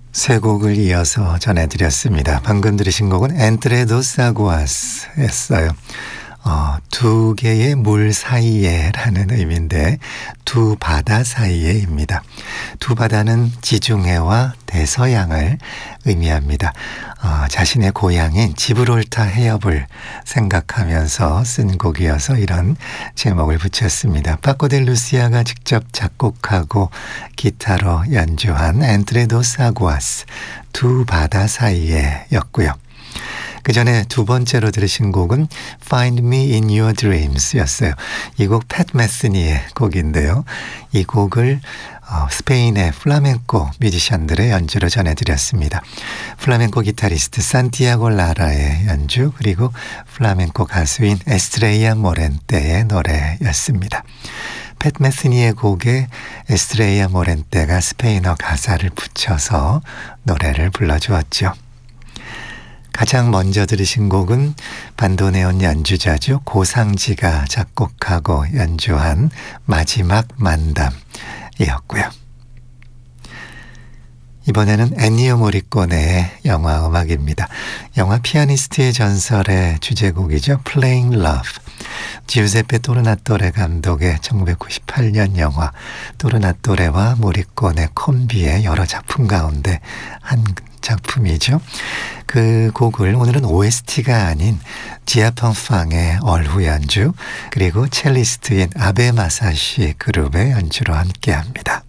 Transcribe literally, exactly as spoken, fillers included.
세 곡을 이어서 전해드렸습니다. 방금 들으신 곡은 Entre dos Aguas였어요. 어, 두 개의 물 사이에 라는 의미인데 두 바다 사이에입니다. 두 바다는 지중해와 대서양을 의미합니다. 어, 자신의 고향인 지브롤타 해협을 생각하면서 쓴 곡이어서 이런 제목을 붙였습니다. 파코 델 루시아가 직접 작곡하고 기타로 연주한 Entre dos Aguas, 두 바다 사이에 였고요. 그 전에 두 번째로 들으신 곡은 Find Me in Your Dreams 였어요. 이 곡 팻 메스니의 곡인데요. 이 곡을 어, 스페인의 플라멩코 뮤지션들의 연주로 전해드렸습니다. 플라멩코 기타리스트 산티아고 라라의 연주, 그리고 플라멩코 가수인 에스트레이아 모렌테의 노래였습니다. 팻 메스니의 곡에 에스트레이아 모렌테가 스페인어 가사를 붙여서 노래를 불러주었죠. 가장 먼저 들으신 곡은 반도네온 연주자죠. 고상지가 작곡하고 연주한 마지막 만담이었고요. 이번에는 엔니오 모리코네의 영화 음악입니다. 영화 피아니스트의 전설의 주제곡이죠. Playing Love. 지우세페 토르나토레 감독의 천구백구십팔 년 영화 토르나토레와 모리코네 콤비의 여러 작품 가운데 한 작품이죠. 그 곡을 오늘은 오에스티가 아닌 지아펑팡의 얼후 연주, 그리고 첼리스트인 아베 마사시 그룹의 연주로 함께합니다.